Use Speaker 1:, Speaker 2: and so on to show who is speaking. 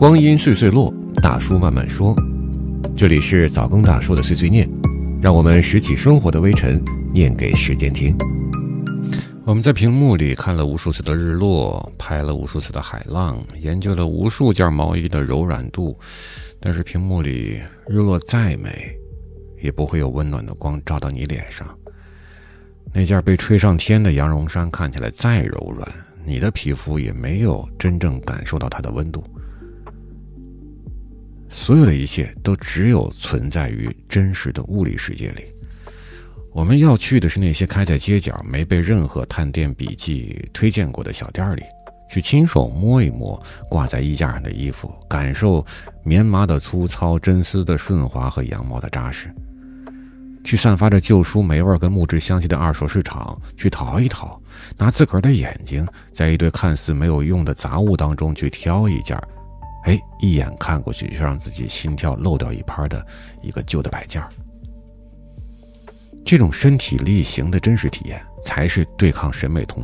Speaker 1: 光阴岁岁落，大叔慢慢说。这里是早更大叔的碎碎念，让我们拾起生活的微尘，念给时间听。我们在屏幕里看了无数次的日落，拍了无数次的海浪，研究了无数件毛衣的柔软度，但是屏幕里日落再美，也不会有温暖的光照到你脸上。那件被吹上天的羊绒衫看起来再柔软，你的皮肤也没有真正感受到它的温度。所有的一切都只有存在于真实的物理世界里。我们要去的是那些开在街角没被任何探店笔记推荐过的小店里，去亲手摸一摸挂在衣架上的衣服，感受棉麻的粗糙，真丝的顺滑和羊毛的扎实，去散发着旧书霉味跟木质香气的二手市场去淘一淘，拿自个儿的眼睛在一堆看似没有用的杂物当中去挑一件，一眼看过去就让自己心跳漏掉一拍的一个旧的摆件。这种身体力行的真实体验才是对抗审美